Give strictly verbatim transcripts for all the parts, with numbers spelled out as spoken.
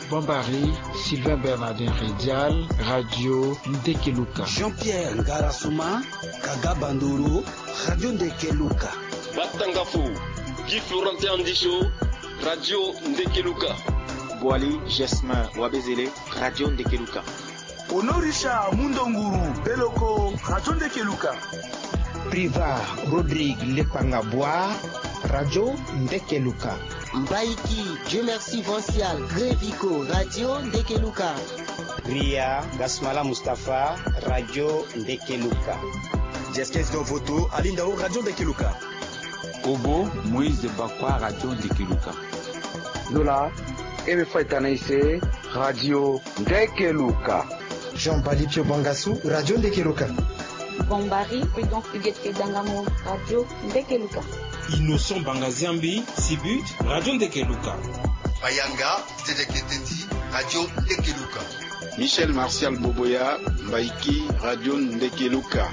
Bombari, Sylvain Bernardin Ridial, Radio Ndekeluka. Jean-Pierre Ngarasuma, Kaga Banduru, Radio Ndekeluka. Batangafu, Guy Florentin Andisho, Radio Ndekeluka. Boali Jasmin Wabezele, Radio Ndekeluka. Honorisha Mundonguru, Beloko, Radio Ndekeluka. Priva Rodrigue Lepangabwa, Radio Ndekeluka. Mbaiki, Dieu merci Vancial, Grévico, Radio Ndekeluka. Ria Gasmala Mustafa, Radio Ndekeluka. Jeskes Dovoto, Alindao, Radio Ndekeluka. Obo, Moïse Bakwa, Radio Ndekeluka. Lola, Eme Faitanaise, Radio Ndekeluka. Jean Palitio Bangassou, Radio Ndekeluka. Bombari, Prudent Fuguette Dangamo, Radio Ndekeluka. Innocent Bangaziambi, Sibut, Radio Ndekeluka. Bayanga, Tedeketeti, Radio Ndekeluka. Michel Martial Boboya, Mbaiki, Radio Ndekeluka.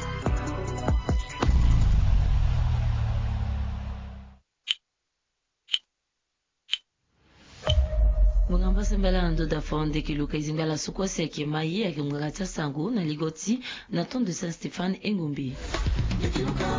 Mugamba sembela ando da fonde Ndekeluka izimbala suko seke mai ya kimgata sangu na ligoti na ton de Saint-Stéphane Engumbi. Ndekeluka.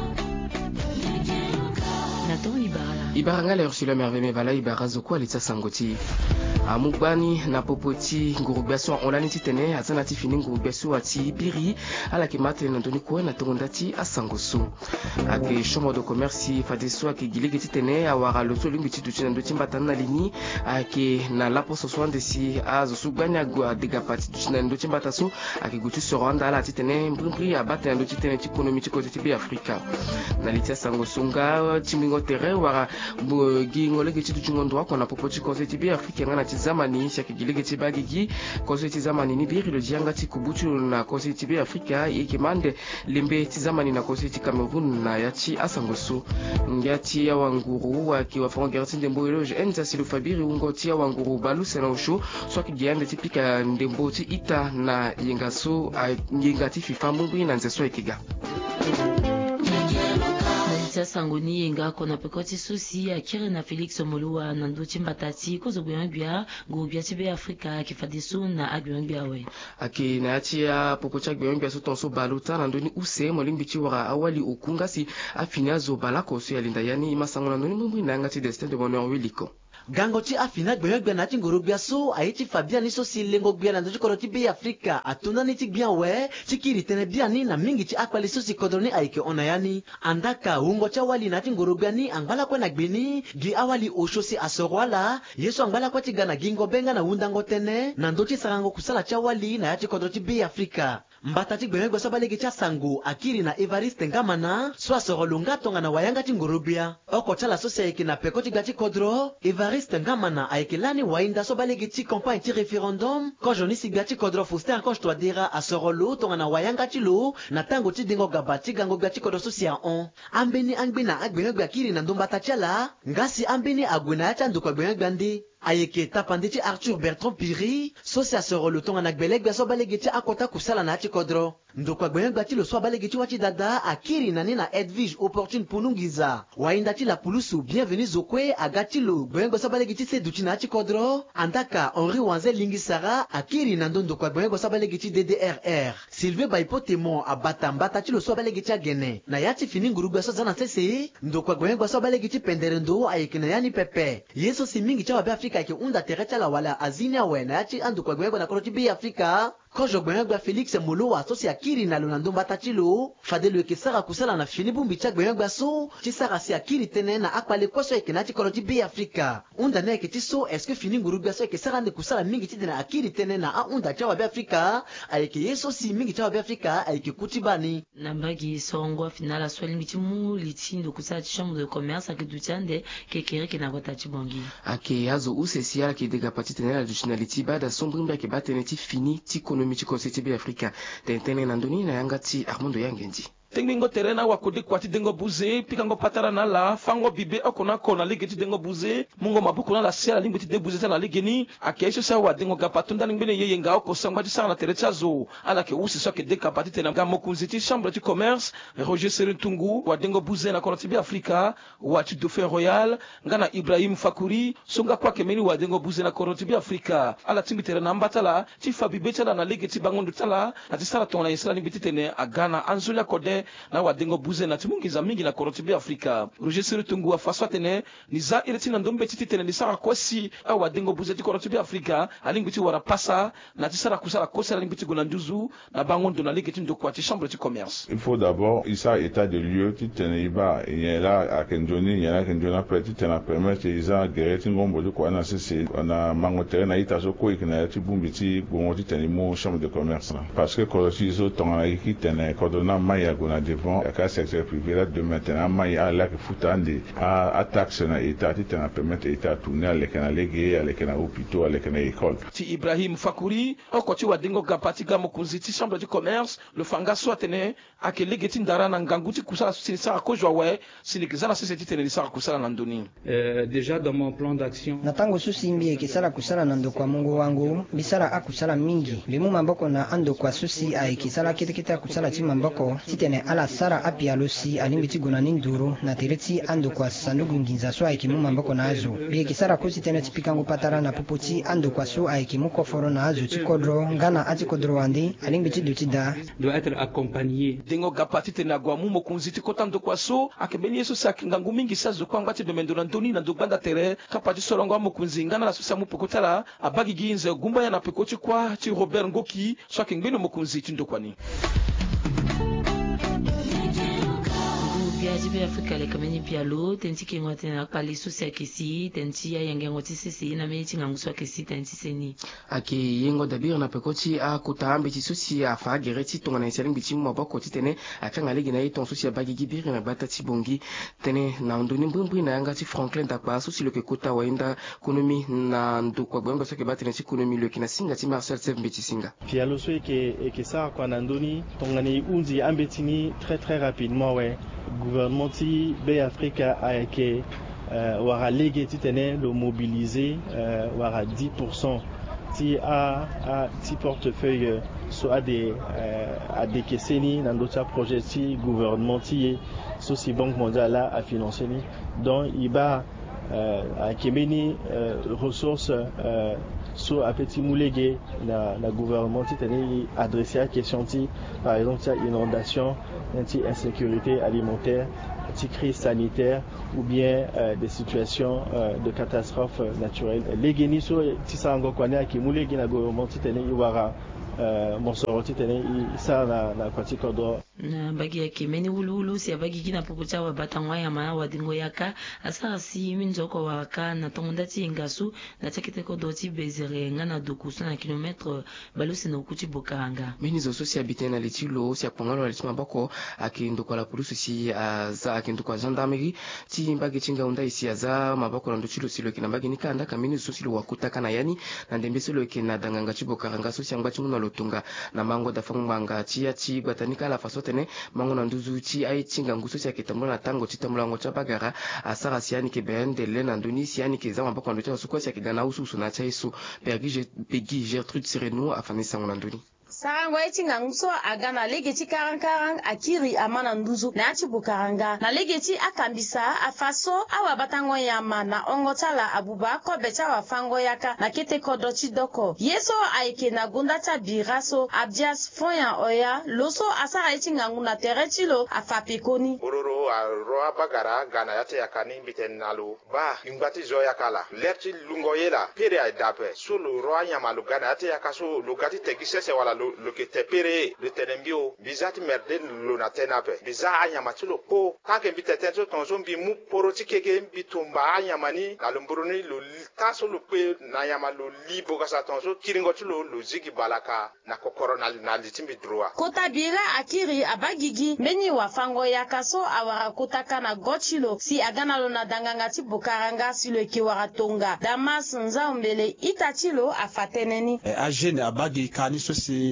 Naton Ibara. Ibara ngale sur le merveilleux vala Ibara zoko alita sangoti. Amubani na popoti ngurubyaso onlani titene azana ti fini ngurubyaso ati biri ala ki mate na ndoni ko na tongondati asangoso ake chambre de commerce fadeso ake gilege titene awara loto lingi titu na ndoti mbatana lini ake na lapo so swande si azo subanya go adega pati tu na ndoti mbataso ake gutu so rwanda ala titene mbrimbri abate na ndoti titene ti economie ti côté ti Afrika na litia sangoso nga timingo terre wara gingolege titu ngondo ko na popoti côté ti Afrika ngana zamani shaki gilege tibagigi koso tizamani ni biri lo jianga ti kubutu na koso tibe Afrika ikimande lembe tizamani na koso ti Cameroun na yati asangoso ngati ya wanguru wa ki wa fond gertin dembo eloge enza silu fabiri ungo ti ya wanguru balu sena usho so ki giande tipika ndembo ti ita na yengaso ngati fifa mumbi na nzeso ikiga sangoni yenga kona pekoti susi akire na Felix Omolua na ndochi mbatati kozo buyambia ngubia tibe Afrika kifadesu na agbuyambia we ake na atia pokocha agbuyambia so tonso baluta na ndoni use molimbi ti wara awali okunga si afina zo balako so yalinda yani masango na ndoni mumbi na ngati destin de bonheur wiliko Gangoti afina gbe gbe na ti ngorobia so ayiti Fabian ni so si lengo gbe na ndoji koroti be Afrika atuna ni ti gbian we ti kiri tene bia ni na mingi ti akwali so si kodroni ayike onayani andaka ungo cha wali na ti ngorobia ni angbala kwa na gbeni gi awali osho si asorwala yeso angbala kwa ti gana gingo benga na undango tene na ndoji sarango kusala cha wali na yati kodroti be Afrika mbata ti gbe gbe so balege cha sango akiri na Evariste Ngamana so asorolunga tonga na wayanga ti ngorobia oko chala so se na pekoti gati kodro Evariste Ngamana aikelani wainda so balegi ti campagne ti référendum ko joni si gati kodro Faustin ko to adera a sorolo tonga na wayanga ti lo na tango ti dingo gabati gango gati kodro so sia on ambeni angbina agbena gbakiri na ndomba ta chala ngasi ambeni agwena ta ndo ko gbena gbandi ayeke tapandi ti Arthur Bertrand Piri so si asorolo tonga na gbelegbe so balegi ti akota kusala na ti kodro ndokwa gbena ti lo so balegi ti wati dada akiri na ni na Edwige opportune punungiza wainda ti la pulusu bienvenue zokwe agati lo gbena so balegi ti seduti na ti kodro andaka Henri Wanze Lingisara akiri na ndondo kwa gbena so balegi ti D D R R Sylvain Baipotemo abata mbata ti lo so balegi ti agene na yati fini ngurugbe so zana sese ndokwa gbena so balegi ti penderendo ayeke na yani pepe yeso si mingi ti wa be Afrika ke unda tereta la wala azinia we na yati andu kwa gbena na koroti be Afrika kojo gbena Felix Molowa so si akiri na lo na ndomba ta ti lo fadelo ke sara kusala na fini bumbi ti gbena so ti sara si akiri tene na akpale koso eke na ti koroti be Afrika unda na ke ti so est-ce que fini ngurugbe so ke sara ne kusala mingi ti na akiri tene na a unda ti wa be Afrika ayeke yeso si mingi ti wa be Afrika ayeke kuti bani nambagi songo finala swali miti mu litindo kusala ti chambre de commerce ake dutiande ke kere ke na gota ti bongi ake azo use si ala ke dega pati tene la duchinaliti bada sombrimba ke batene ti fini ti konomi ti konseti be Afrika tentene na ndoni na yanga ti Armando Yangendi tengingo terena wa kode kwati dengo buze pikango patara na la fango bibe okona kona ligeti dengo buze mungo mabuko na la sela limbeti de buze na ligeni akeisho sa wa dengo gapatunda ngbene yeye nga okosangwa ti sana terechazo ala ke usi so ke dekapati tena ngamo kunziti chambre du commerce Roger Serentungu wa dengo buze na kona tibi Afrika wa ti Dauphin Royal ngana Ibrahim Fakuri songa kwa kemeni wa dengo buze na kona tibi Afrika ala timbi terena mbatala ti fabibe tala na ligeti bangondo tala na ti sala tona yesala limbeti tene agana anzulia kode na wa dengo buze na timungiza mingi na kona tibi Afrika Roger Serentungu wa faswa tene niza ireti na ndombe titi tene nisara kosi wa dengo buze ti kona tibi Afrika alingbiti wara pasa na ti sara kusala kosi alingbiti golanduzu na bangondo na ligeti ndokwa ti chambre du commerce. Il faut d'abord isa état de lieu ti tene iba yela akenjoni yela akenjona preti tena permettre isa gereti ngombo du kwa na sisi na mangotere na ita so ko ikina ti bumbi ti bongo ti tene mo chambre de commerce parce que kolosi zo tonga ki tene kodona maya gona devant ka secteur privé là de maintenant maya la que futande a taxe na état ti tena permettre état tourner avec na lege avec na hôpital avec na école. Ti Ibrahim Fakuri okoti wa dengo gapati gamo kunziti chambre du commerce le fanga so tene akelege ti ndara na nganguti kusala sisi sara kojwa we sinikizana sisi ti tene sara kusala na ndoni. Euh, déjà dans mon plan d'action natango susi mbi kisala kusala na ndokwa mungu wangu bisala akusala mingi bimu mamboko na ando kwa susi ai kisala kitikita kusala ti mamboko titene ala sara apia losi alimbiti gona ninduru na tereti ando kwa sandugu nginza so ai kimu mamboko na azo bi kisala kusi tene tipikango patara na popoti ando kwa so ai kimu koforo na azo ti kodro ngana ati kodro wandi alimbiti dutida doit être accompagné dengo gapati tene agwa mumo kunziti kotando kwa so akebeni yeso sa kingangu mingi sa zo kwangwa ti domendo na ndoni na ndobanda tere kapati solongo mo kunzingana na susa mu pokotala abagi ginze gumba ya na pekoti kwa ti Robert Ngoki so akengbeno mo kunziti ndokwani. Biaji Afrika le kameni pialo tenti ke ngote na pali sosia kesi tenti ya yange ngoti sisi na mechi nganguswa kesi tenti seni ake yengo dabir na pekoti a kutambe ti sosia fa gereti tonga na seling bichi mo bako ti tene akanga legi na iton sosia bagi gibir na bata ti bongi tene na ndoni mbumbu na yanga ti Franklin Dakpa sosi le ke kota wainda konomi na ndokwa gwengo so ke batene ti konomi le kina singa ti Marcel Sev mbeti singa pialo so ke ke sa kwa na ndoni tonga ni unzi ambetini très très rapidement ouais gouvernement ti be Afrika a été euh, wara légué ti tene le mobiliser euh, wara dix pour cent ti a a ti portefeuille so a des euh, a des keseni dans d'autres projets ti gouvernement ti so si banque mondiale a financé ni donc il va euh, a kemeni euh, ressources euh, so a petit moulégué na na gouvernement ti tene adressé à question ti par exemple ti inondation ti insécurité alimentaire ti crise sanitaire ou bien euh, des situations euh, de catastrophes naturelles legeni so ti sango kwane aki mulegi na gouvernement ti tene iwara euh, monsoro ti tene isa na na kwati kodo na bagi ya kemeni ululu si bagi kina pukucha wa batangwa ya maa wa dingo yaka asa si minjoko waka na tonda ti ngasu na chakite ko doti bezere ngana dokusu na kilometre balusi no kuti bokanga mini zo sosi habite na litilo si apongalo na litima bako akindo kwa la police si za akindo kwa gendarmerie ti mbagi chinga unda isi za mabako na ndochilo silo kina mbagi nikanda kamini sosi lo wakuta kana yani na ndembe silo kina danganga chibokanga sosi ambachi nguna lotunga na mango da fanganga ti ya ti batanika la faso tene mango na nduzu ti ai chinga nguso tia kitambola na tango ti tambola ngo cha bagara asara siani ke ben de le na ndoni siani ke zama bako ndo suko tia kidana ususu na chaiso pergi pegi Gertrude Sireno afanisa ngo na ndoni sarango eti ngangso agana legeti karankarang akiri amana nduzu na ati bukaranga na legeti akambisa afaso awa batango yama na ongotala abuba ko becha wa fango yaka na kete kodoti doko yeso aike na gundata biraso abdias foya oya loso asara eti ngangu na teretilo afapekoni ororo a roa bagara gana yate yakani biten nalu ba imbati zo yakala lerti lungo yela pere ay dape solo roa nyama lu gana yate yakaso lugati tegisese wala lo ke tepere le tenembio bizati merde lo na tenape biza anyama tulo ko kake biteten so tonso bi mu poroti keke bitumba anyama ni na lumburuni lo taso lo pe na yama lo libo ka sa tonso kiringo tulo lo zigi balaka na kokoro na na litimbi droa kota bira akiri abagigi meni wa fango ya kaso awara kotaka na gochilo si agana lo na danganga ti bukaranga si le ki wara tonga damas nzaombele itachilo afateneni e agene abagi kani so si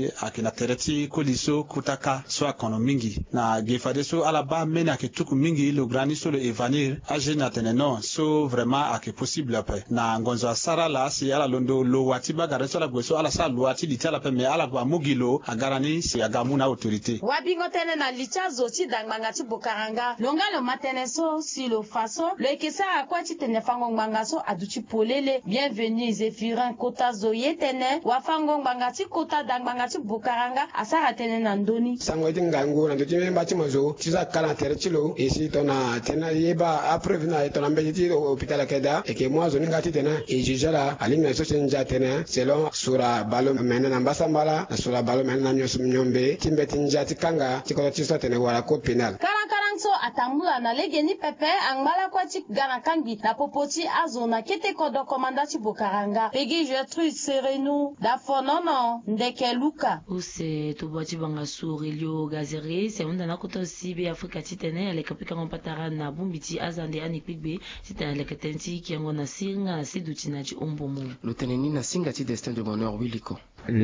ti akina tereti koliso kutaka so akono mingi na gefade so ala ba mena ake tuku mingi lo grani so le evanir aje na teneno so vraiment ake possible pe na ngonzo asara la si ala londo lo wati bagare so la gweso ala sa lo wati litala pe me ala gwa mugilo agarani si agamuna autorité wabingo tene na lichazo ti dangmanga ti bokaranga longa lo matene so si lo faso lo ekesa akwa ti tene fango ngbanga so aduchi polele bienvenue Zéphirin kota zoye tene wafango ngbanga ti kota dangmanga ti bokaranga asara tene na ndoni sango ti ngangu na ti memba ti mozo ti za kala tere ti lo esi tona tena yeba apreuve na tona mbe ti hôpital keda e ke moi zoni ngati tena e jujala alimna so chenja tena selon sura balo mena na mbasambala na sura balo mena na nyoso nyombe ti mbeti njati kanga ti ko ti so tene wala ko penal karan karan so atambula na legeni pepe angmala kwa ti gana kangi na popoti azona kete kodo komanda ti bokaranga pegi Gertrude Serenu da fonono ndeke luka use tuboti banga surilio gazere se unda na koto sibe Afrika titene ale kapika ngompatara na bumbiti azande ani kwigbe titene le ketenti kiango na singa na siduti na ci ombomu luteneni na singa ti destin de bonheur wiliko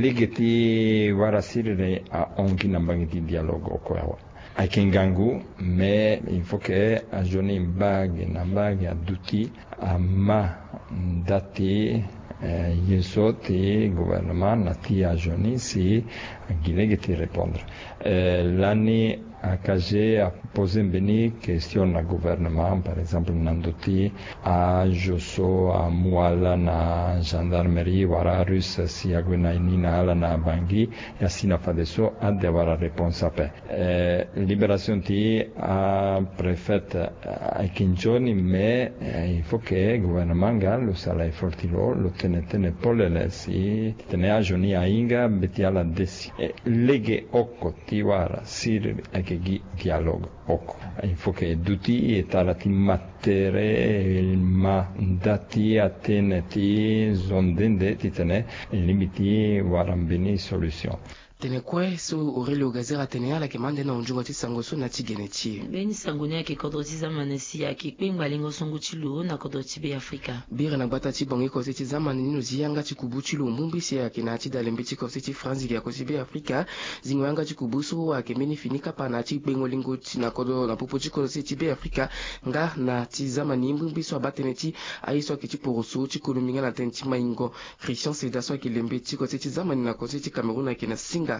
legeti wara sirire a ongi na bangiti dialogue okwawa aikengangu mais il faut que a joni bag na bag a duti a ma dati eh, yeso ti gouvernement na ti a joni si gilege ti répondre eh, l'année a cagé a posé une question au gouvernement, par exemple, Nandoti, à Josso, à Mouala, na gendarmerie, wara russe, si a Gwenainina, ala na Bangui, et à Sinafadeso, a devoir la réponse à paix. Eh, libération ti a préfète à Kinjoni, mais eh, il faut que le gouvernement gagne le salaire fortilo, le tenetene polele, si tene a Joni a Inga, beti ala desi. Lege oko ti wara, sir, che dialogo oko il faut che duti e tarati mattere il ma dati ateneti zondende titene limiti warambini solution tene kwe so Aurelio Gazera tene ala kemande na unjungo ti sango so na ti gene ti beni sango ne ke kodo ti zamane si ya ki kpengba lingo songo ti lo na kodo ti be Afrika bire na gbata ti bongi ko ti zamane ni no zi yanga ti kubu ti lo mbumbi si ya ke na ti dalembe ti ko ti France ya ko ti be Afrika zingo yanga ti kubu so a ke meni finika pa na ti kpengo lingo ti na kodo na popo ti ko ti be Afrika nga na ti zamane mbumbi so abatene ti ayi so ke ti poroso ti kolominga na ten ti maingo Christian Seda so ke lembe ti ko ti zamane na ko ti Cameroun na ke na singa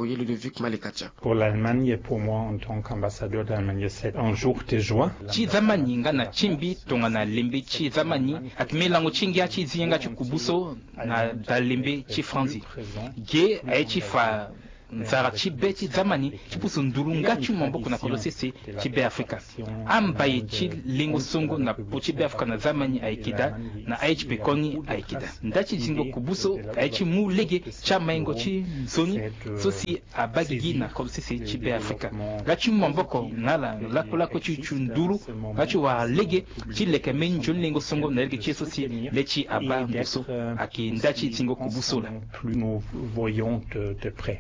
Pour l'Allemagne et pour moi en tant qu'ambassadeur d'Allemagne, c'est un jour de joie. Chi zamani ngana chimbi tongana lembe chi zamani akmelango chingia chi zienga chukubuso na dalembe chi franzi. Ge aichi fa nzara chi be chi zamani chipusu ndurunga chi mambo kuna kolosese chi be Afrika ambaye chi lingo songo na pochi be Afrika na zamani aikida na aichi pekoni aikida ndachi zingo kubuso aichi mu lege cha maingo chi zoni sosi abagigi na kolosese chi be Afrika gachi mambo ko nala lakola ko chi chunduru gachi wa lege chi leke menjo lingo songo na lege chi sosi lechi abambuso aki ndachi zingo kubuso la plus nous voyons de, de près.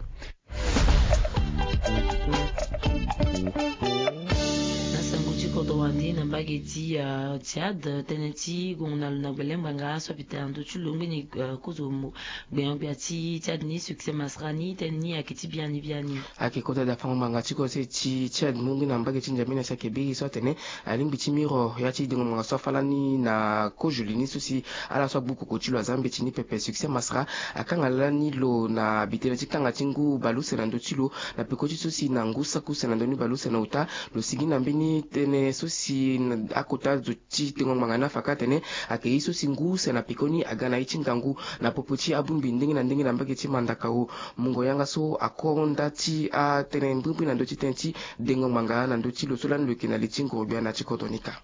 kodo wandi na bageti ya Tchad teneti gona na belemba nga so pitando chulungu ni kozo mu gbe ti Tchad ni succès masrani teni akiti biani biani ake koda da fama nga chiko se ti Tchad mungu na bageti njamina sa kebi so tene alimbi ti miro ya ti dingo nga so falani na ko julini susi ala so buku ko chilo azambe ti ni pepe succès masra akanga lani lo na bitele ti kanga tingu baluse na ndo chilo na peko ti susi na ngusa kusa na ndo ni baluse na uta lo sigina mbini tene sosi akota zuti tengo mangana fakatene akei sosi ngusa na pikoni agana ichingangu na popoti abumbi ndingi na ndingi na mbageti mandakao mungo yanga so akonda ti a tene mbumbi na ndoti tenti dengo mangana na ndoti lo solan leki na lichingo bia na chikotonika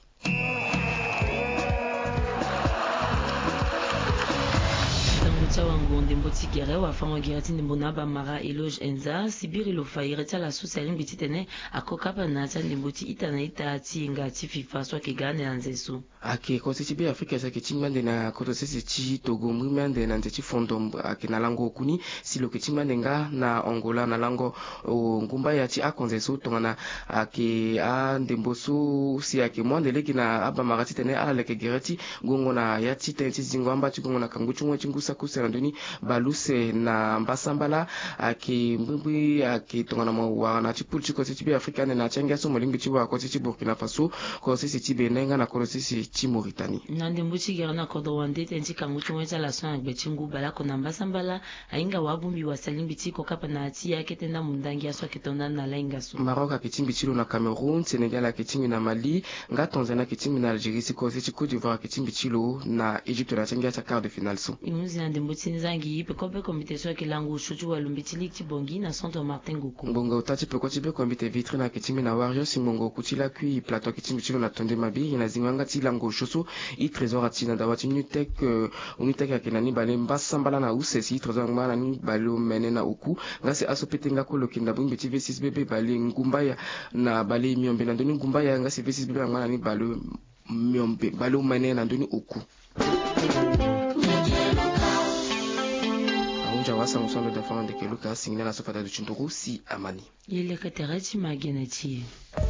wangu ndembo tikere wa fama girati ndembo na ba mara eloge enza sibiri lo faire tala susa limbi titene akoka pa na tsa ndembo ti ita na ita ti nga ti fifa so ke gane na nzesu ake ko ti be Afrika sa ke timande na ko to sisi ti Togo mwimande na ti fondo ake na lango kuni silo ke timande nga na Angola na lango o ngumba ya ti akonze so tongana ake a ndembo so si ake mwande leki na aba mara titene ala leke girati gongo na ya ti tenti zingwamba ti gongo na kangu chungwa chingusa kusa na ndoni baluse na mbasambala ake mbwi ake tongana mo wa na chipul chiko tibi Afrika na chenga so molimbi chiwa ko tibi Burkina Faso ko sisi tibi nenga na ko sisi chi Mauritanie nande mbuchi gerana ko do wande tenji kangu chumweza la swa ngbe chingu bala ko na mbasambala ainga wabumbi wasalimbi tiko kapa na ati yake tenda mundangi aswa kitonda na lainga su Maroc akitimbi chilo na Cameroun, Senegal akitimbi na Mali, nga Tanzania akitimbi na Algeria siko sisi Côte d'Ivoire akitimbi chilo na Egypte na chenga cha quart de finale so imuzi nande mbuchi nzangi pe kope komite so kilangu shuju walumbitili tibongi na Centre Martin Goku bongo utati pe kotibe komite vitre na akitimbi na Warriors simongo kutila kui plateau akitimbi chilo na Tonde Mabiri na zinganga tilango shoso i trésor atina dawati Unitek uh, Unitek akinani bale mbasambala na usesi trésor ngana ni balo menena uku ngase asopetenga ko lokinda bumbi T V six B B bale ngumbaya na bale miombe na ndoni ngumbaya ngase V six B B ngana ni balo miombe balo menena na ndoni uku aunja wasa musondo da fond de Keluka singina na sofata du chinturu si amani ile katarati magenati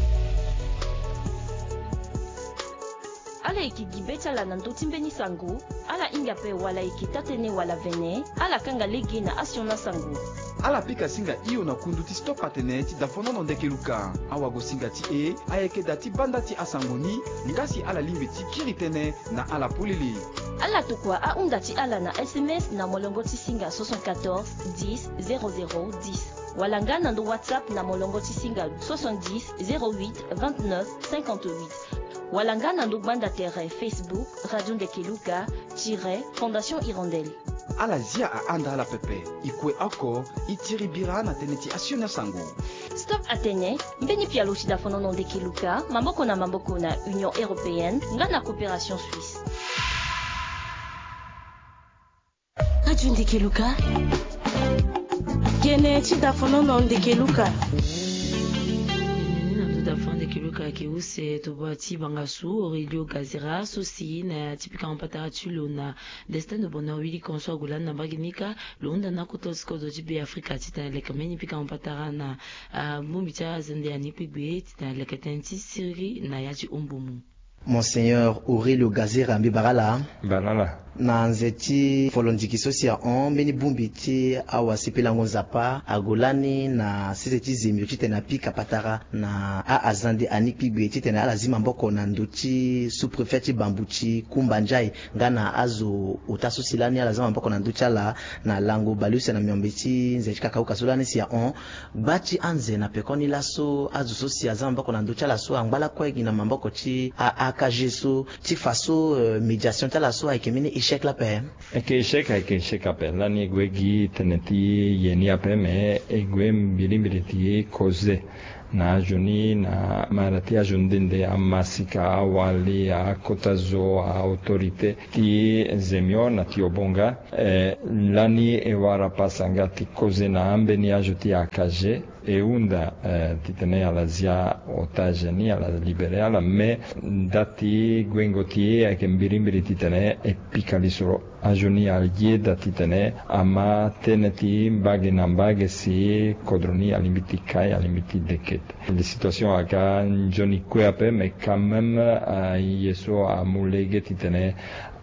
ala ikigibecha la nanduti mbeni sangu ala inga pe wala ikitatene wala vene ala kanga legi na asiona sangu ala pika singa iyo na kunduti stop pateneti da fonono ndeke luka awa go singa ti e ayeke dati banda ti asangoni ngasi ala limbe ti kiritene na ala pulili ala tukwa a unda ti ala na S M S na molongo ti singa soixante-quatorze dix zéro zéro dix wala nga na ndo WhatsApp na molongo ti singa soixante-dix zéro huit vingt-neuf cinquante-huit wala nga na ndo banda terre Facebook Radio Ndekeluka tire Fondation Hirondelle ala zia a anda ala pepe ikwe ako itiri bira na teneti asiona sango Stop Atene mbeni pia loshi da fonono Ndekeluka mamboko na mamboko na Union Européenne nga na coopération suisse Radio Ndekeluka kene ti da fonono Ndekeluka Keluka keuse tobati bangasu Aurelio Gazera sosi na tipika mpatara tulo na destin de bonheur wili konso gulana na baginika lunda na kutosko do jibe Afrika tita lekameni pika mpatara na mumbita zende anipigbe tita lekatenti siri na yaji umbumu Monseigneur Aurelio Gazera Mbibarala Banala na nzeti folondikiso sia on beni bumbiti awa sipela ngonzapa agolani na siseti zemio tite na pika patara na a azande anikpigbe tite na alazima mboko na nduti sous-préfet Bambuchi Kumbanjai ngana azo utasosilani alazima mboko na nduti ala na lango balusa na miombeti nzeti kakauka solani sia on bachi anze na pekoni laso azo sosia azama mboko na nduti ala so angbala kwegi na mamboko ti a akajeso ti faso uh, médiation tala so aikemini échec la paix eke échec eke échec ape lani egwegi teneti yeni ape me egwe mbirimbiri ti koze na joni na marati ajundende amasika awali a kotazo a autorité ti zemio na ti obonga eh, lani ewara pasanga ti koze na ambeni ajuti akaje e unda eh, titene ala zia otajeni ala libere ala me dati gwengoti ake mbirimbiri titene e pikali solo ajoni algie da titene ama teneti mbage na mbage si kodroni alimbiti kai alimbiti deket les situations aga njoni kweape mais quand même uh, yeso a mulege titene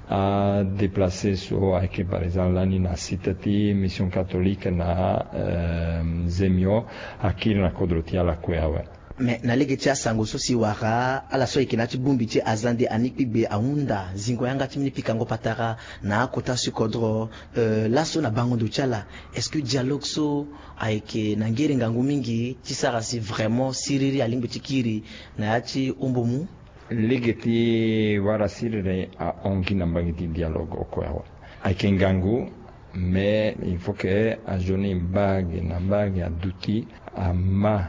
a déplacé so avec par exemple l'année na citati mission catholique na euh, zemio akiri na kodroti ala kweawe me na lege tia sango so si wara ala so ikina ti bumbi ti azande anikpigbe aunda zingo yanga ti mini pikango patara na kota su kodro euh, laso na bango do tiala est-ce que dialogue so ayeke na ngeri ngangu mingi ti sara si vraiment siriri alingbe ti kiri na ya ti umbumu lege ti wara sirire a ongi na mbangi ti dialogue okweawe ayeke ngangu mais il faut que a joni mbage na mbage aduti ama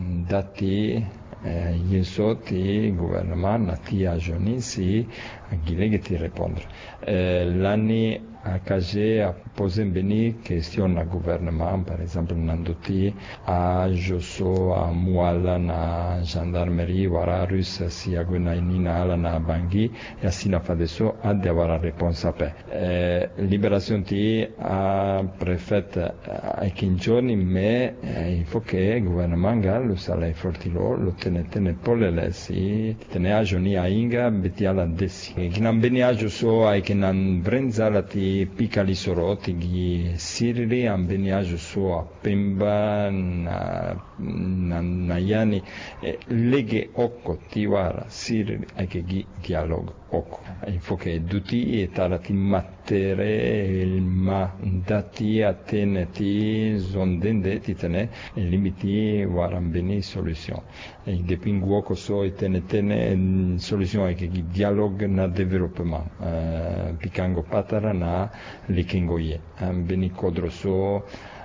dati eh, yeso ti gouvernement na ti a joni si agilege ti répondre eh, lani akaje a posé mbeni question na gouvernement par exemple nanduti a joso a muala na gendarmerie wara russe si agwena inina ala na bangi ya sina fadeso a de wara réponse ape eh, libération ti a préfète a kinjoni mais eh, il faut que gouvernement ga lo sala fortilo lo tenetene polele si tene a joni a inga beti ala desi e kinan beni a joso a kinan brenza la ti gi pikali soro tigi siriri ambeni aju so apemba na na, na yani eh, lege oko tiwara siriri ake gi dialogue oko. Il faut che duti e tarati mattere il ma dati ateneti zondende titene e limiti warambeni solution. E depuis nguoko so etene tene solution ake gi dialogue na développement. Uh, pikango patara na likingoye. Ambeni kodro so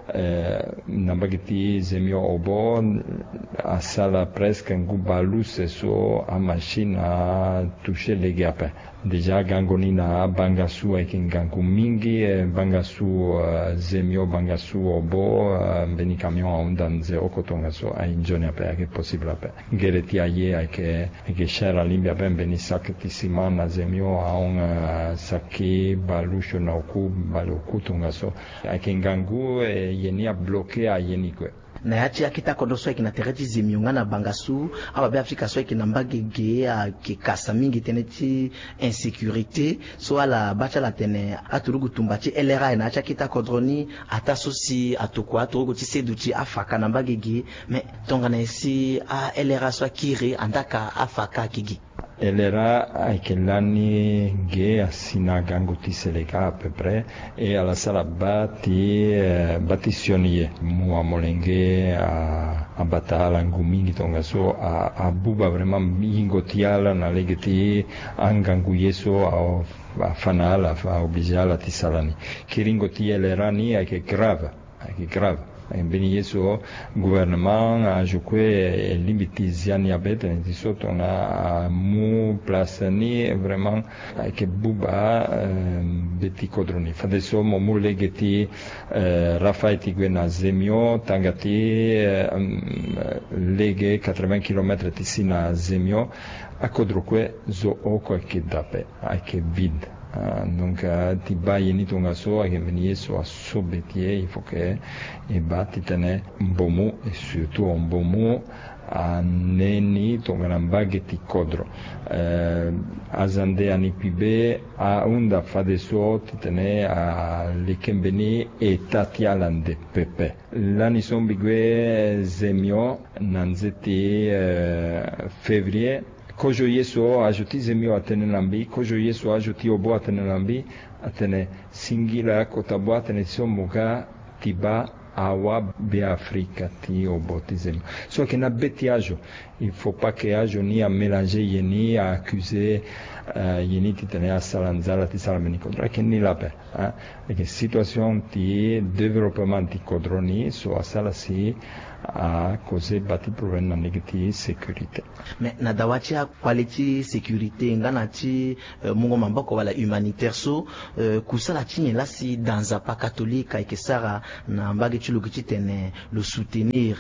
Uh, nabagiti zemio obo asala presque ngubalu so a machine a toucher les gaps. Déjà gangoni na bangasu eke ngangu mingi bangasu uh, zemio bangasu obo uh, beni camion a undanze okotonga so a injoni ape ake possible ape gereti aye ake ake shara limbia ben beni sakti simana zemio a un uh, saki balusho na oku baluku tonga so ake ngangu e yeni a bloqué a yeni kwe na yachi akita kondo so ikina tereti zemiunga na bangasu aba be Afrika so ikina mbagege a kikasa mingi teneti insécurité so ala bacha la tene aturugu tumbachi elera na acha kita kodroni ata sosi atokwa aturugu ti seduchi afaka na mbagege me tonga na esi a elera so kiri andaka afaka kigi elera aikelani ge asina gango ti selega à peu près et à la sala bati eh, batisionie mua molenge a a batala ngumingi tonga so a, a buba vraiment mingo tiala na legeti angangu yeso a, a fanala fa obligala ti salani kiringo ti elerani ake grave ake grave beni yeso gouvernement a joué limiti ziani abete ni soto na mu place ni vraiment ke buba beti kodroni fadeso mo legeti rafaiti gwena zemio tangati lege quatre-vingts kilomètres ti sina zemio a kodrokwe zo oko ke dape ake vide. Uh, donc uh, ti baye ni tonga so ake veni yeso a sobetie il faut que e batti tene mbomu e surtout mbomu a neni tonga na mbage ti kodro uh, azande ani pibe a unda fade so ti tene a lekembeni e tati alande pepe lani sombigwe zemio nanzeti uh, février kojo yeso ajuti zemio atene lambi kojo yeso ajuti obo atene lambi atene singila kotabwa atene somuga tiba awa be Afrika ti obo ti zemio so que na betiajo il faut pas que ajo ni a mélanger yeni a accuser uh, yeni ti tene a salanzala ti salameni kodra que ni la pe hein et que situation ti développement ti kodroni so a sala si a cause bati problème na negative sécurité mais na dawachi a quality sécurité ngana ti uh, mungo mamboko wala humanitaire so uh, kusala chi la si dans apa catholique et que sara na mbage chi lokichi tene le soutenir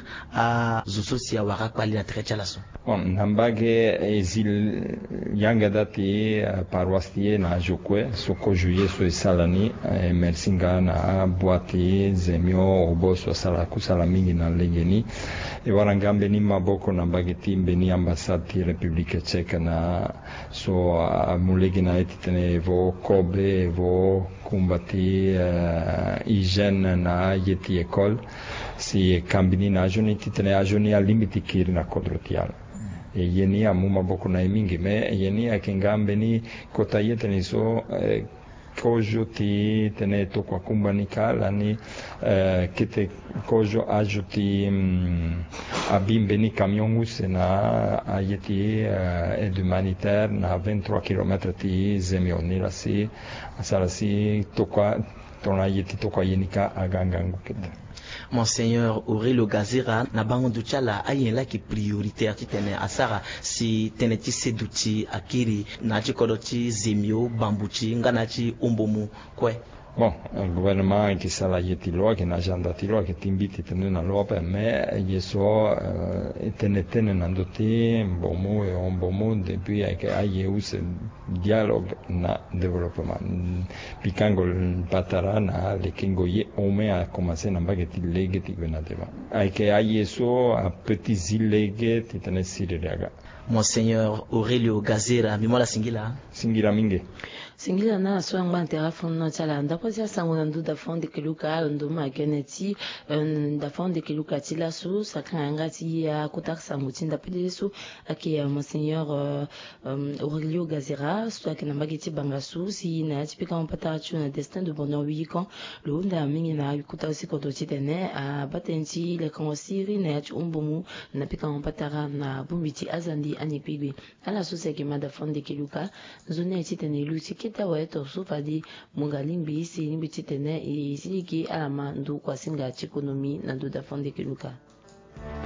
a zososia wara kwali na trecha la so bon na mbage ezil yanga dati uh, paroistie na jokwe soko juillet so salani e merci ngana boati zemio oboso sala kusala mingi na legeni e warangambe ni maboko na bageti mbeni ambassade ti République tchèque na so a mulegi na etitene vo kobe vo kumbati uh, hygiène na yeti école si kambini na joni titene a joni a limiti kiri na kodrotiala e yeni amu maboko na mingi me yeni akengambe ni kotayete ni so eh, kojo ti tene to kwa kumbanika lani eh, kete kojo ajuti mm, abimbe ni camion use na ayeti eh, aide humanitaire na vingt-trois kilomètres ti zemioni la si asala si to kwa tona ayeti to kwa yenika agangangu kete Monseigneur Aurelio Gazira na bango duchala ayela ki prioritaire ti tene asara si tene ti seduti akiri na ti kodoti zemio bambuchi ngana ti umbomu kwe bon le gouvernement qui sala yeti loi qui n'a jamais ti loi qui timbiti tene na loi per me yeso uh, tene tene nandoti bomu e on bomu depuis que aye us dialogue na développement pikango patara na le kingoye ome a commencé na bageti legeti gwenadeva ay que aye so a petits illégés tene siriraga Monseigneur Aurelio Gazira mimola singila singira mingi singila na so ngba ntera fon no chala nda kwa sia sango na ndu da fon de keluka ndo ma geneti da fon de keluka tila su sakanga ti ya kotak sango tinda pelesu aki ya monseigneur Aurelio Gazera so akina mageti bangasu si na tipika mpata chu na destin de bonheur wikon lo nda mingi na kuta aussi koto titene a batenti le konsiri na chu umbumu na pika mpata na bumbiti azandi anipigwe ala so se kema da fon de keluka zone titene luti kita weto so fadi mungalimbi si nimbi titene e siliki alama ndu kwa singa chikonomi na ndu da fon de keluka.